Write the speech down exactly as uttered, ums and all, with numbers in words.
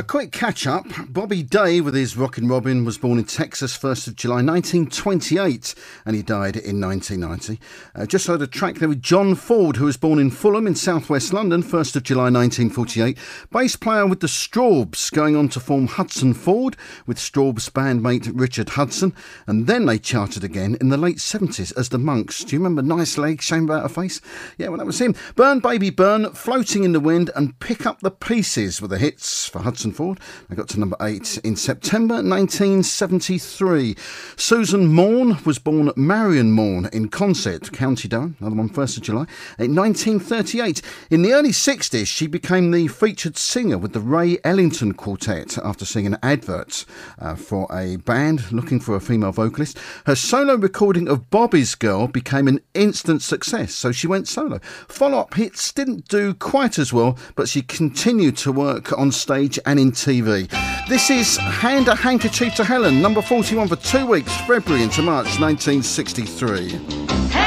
quick catch-up. Bobby Day, with his Rockin' Robin, was born in Texas, first of July nineteen twenty-eight, and he died in nineteen ninety. Uh, just heard a track there with John Ford, who was born in Fulham in southwest London, first of July nineteen forty-eight. Bass player with the Strawbs, going on to form Hudson Ford with Strawbs bandmate Richard Hudson, and then they charted again in the late seventies as the Monks. Do you remember Nice Leg, Shame About a Face? Yeah, well, that was him. Burn Baby Burn, Floating in the Wind, and Pick Up the Pieces were the hits for Hudson Ford. They got to number eight in September nineteen seventy-three. Susan Morn was born Marion Morn in Consett, County Durham, another one, first of July, in nineteen thirty-eight. In the early sixties, she became the featured singer with the Ray Ellington Quartet after singing adverts uh, for a band looking for a female vocalist. Her solo recording of Bobby's Girl became an instant success, so she went solo. Follow-up hits didn't do quite as well, but she continued to work on stage and in T V. This is Hand a Handkerchief to Helen, number forty-one for two weeks, February into March nineteen sixty-three.